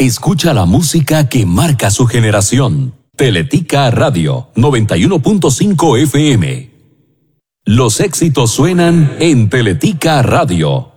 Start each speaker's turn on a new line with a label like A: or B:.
A: Escucha la música que marca su generación. Teletica Radio 91.5 FM. Los éxitos suenan en Teletica Radio.